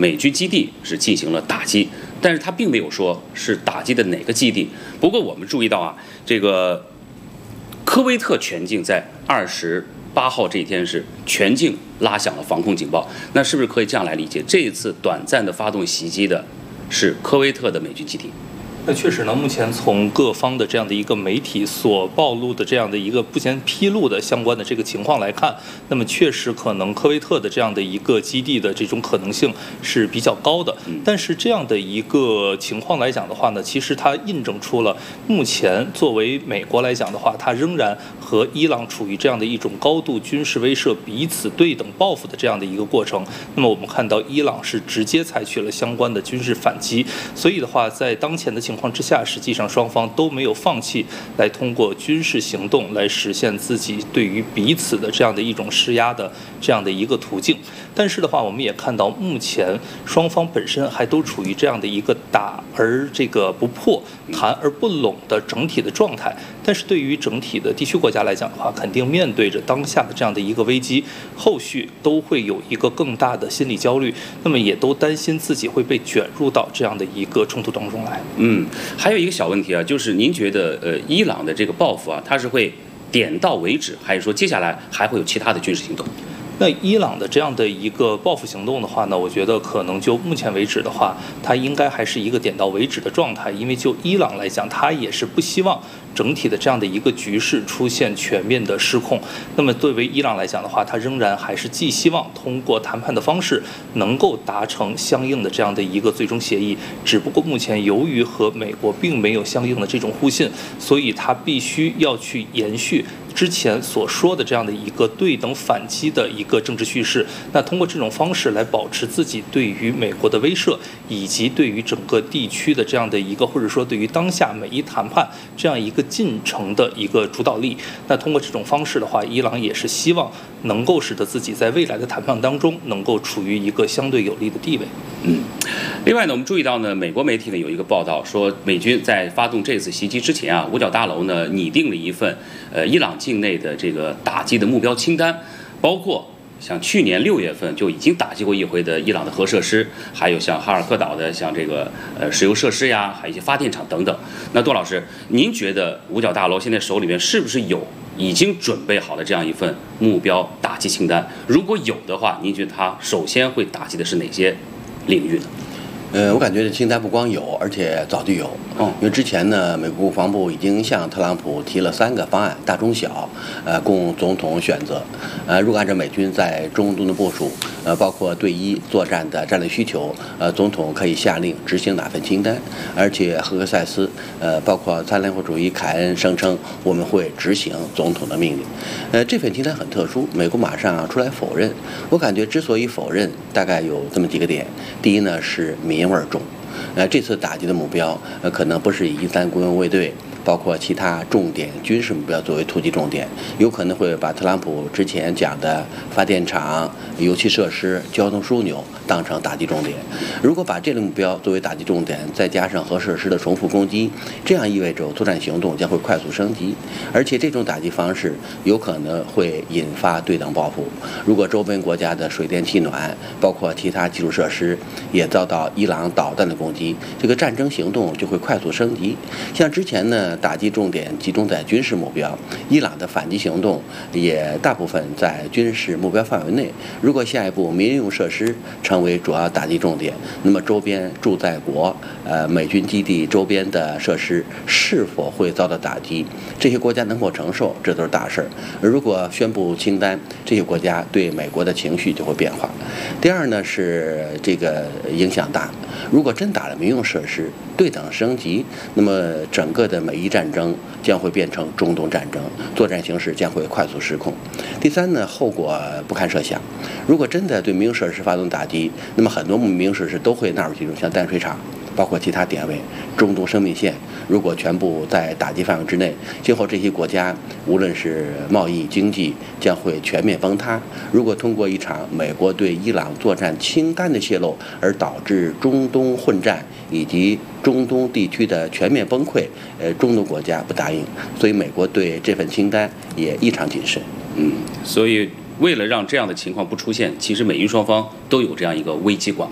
美军基地是进行了打击，但是他并没有说是打击的哪个基地。不过我们注意到啊，这个科威特全境在28号这一天是全境拉响了防空警报，那是不是可以这样来理解，这一次短暂的发动袭击的是科威特的美军基地？ 那确实呢，目前从各方的这样的一个媒体所暴露的这样的一个目前披露的相关的这个情况来看，那么确实可能科威特的这样的一个基地的这种可能性是比较高的。但是这样的一个情况来讲的话呢，其实它印证出了目前作为美国来讲的话，它仍然和伊朗处于这样的一种高度军事威慑、彼此对等报复的这样的一个过程。那么我们看到伊朗是直接采取了相关的军事反击，所以的话，在当前的情况之下，实际上双方都没有放弃来通过军事行动来实现自己对于彼此的这样的一种施压的这样的一个途径。但是的话，我们也看到目前双方本身还都处于这样的一个打而这个不破、谈而不拢的整体的状态。但是对于整体的地区国家来讲的话，肯定面对着当下的这样的一个危机，后续都会有一个更大的心理焦虑，那么也都担心自己会被卷入到这样的一个冲突当中来。 还有一个小问题啊，就是您觉得伊朗的这个报复啊，它是会点到为止，还是说接下来还会有其他的军事行动？ 那伊朗的这样的一个报复行动的话呢，我觉得可能就目前为止的话，它应该还是一个点到为止的状态，因为就伊朗来讲，它也是不希望整体的这样的一个局势出现全面的失控。那么对于伊朗来讲的话，它仍然还是寄希望通过谈判的方式能够达成相应的这样的一个最终协议。只不过目前由于和美国并没有相应的这种互信，所以它必须要去延续之前所说的这样的一个对等反击的一个政治叙事，那通过这种方式来保持自己对于美国的威慑，以及对于整个地区的这样的一个，或者说对于当下美伊谈判这样一个进程的一个主导力。那通过这种方式的话，伊朗也是希望能够使得自己在未来的谈判当中能够处于一个相对有利的地位。 另外呢，我们注意到呢，美国媒体呢有一个报道说，美军在发动这次袭击之前啊，五角大楼呢拟定了一份伊朗境内的这个打击的目标清单，包括像去年6月份就已经打击过一回的伊朗的核设施，还有像哈尔科岛的像这个石油设施呀，还有一些发电厂等等。那杜老师，您觉得五角大楼现在手里面是不是有已经准备好的这样一份目标打击清单？如果有的话，您觉得它首先会打击的是哪些领域呢？ 我感觉这清单不光有，而且早就有。因为之前呢，美国国防部已经向特朗普提了3个方案，大中小，供总统选择。如果按照美军在中东的部署，包括对伊作战的战略需求，总统可以下令执行哪份清单。而且赫克塞斯，包括参联会主席凯恩声称我们会执行总统的命令。这份清单很特殊，美国马上出来否认。我感觉之所以否认，大概有这么几个点。第一呢是民味重，这次打击的目标可能不是以13国用卫队，包括其他重点军事目标作为突击重点，有可能会把特朗普之前讲的发电厂、油气设施、交通枢纽当成打击重点。如果把这类目标作为打击重点，再加上核设施的重复攻击，这样意味着作战行动将会快速升级，而且这种打击方式有可能会引发对等报复。如果周边国家的水电气暖，包括其他基础设施也遭到伊朗导弹的攻击，这个战争行动就会快速升级。像之前呢，打击重点集中在军事目标，伊朗的反击行动也大部分在军事目标范围内。如果下一步民用设施成为主要打击重点，那么周边驻在国美军基地周边的设施是否会遭到打击，这些国家能否承受，这都是大事儿。如果宣布清单，这些国家对美国的情绪就会变化。第二呢是这个影响大，如果真打了民用设施，对等升级，那么整个的美伊战争将会变成中东战争，作战形势将会快速失控。第三呢，后果不堪设想。如果真的对民用设施发动打击，那么很多民用设施都会纳入其中，像淡水厂，包括其他点位，中东生命线，如果全部在打击范围之内，今后这些国家无论是贸易、经济将会全面崩塌。如果通过一场美国对伊朗作战清单的泄露而导致中东混战以及中东地区的全面崩溃，中东国家不答应，所以美国对这份清单也异常谨慎。 所以为了让这样的情况不出现，其实美英双方都有这样一个危机管